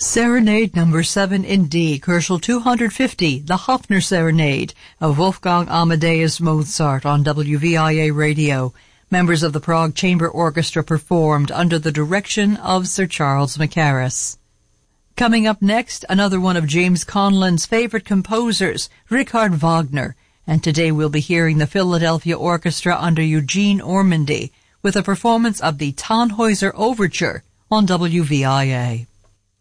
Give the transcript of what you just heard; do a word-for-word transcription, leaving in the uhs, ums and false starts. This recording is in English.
Serenade number seven in D, Koelschel two hundred fifty, the Hofner Serenade of Wolfgang Amadeus Mozart on W V I A Radio. Members of the Prague Chamber Orchestra performed under the direction of Sir Charles Mackerras. Coming up next, another one of James Conlon's favorite composers, Richard Wagner. And today we'll be hearing the Philadelphia Orchestra under Eugene Ormandy with a performance of the Tannhäuser Overture on W V I A.